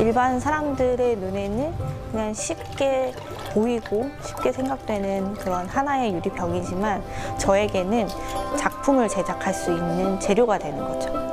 일반 사람들의 눈에는 그냥 쉽게 보이고 쉽게 생각되는 그런 하나의 유리병이지만 저에게는 작품을 제작할 수 있는 재료가 되는 거죠.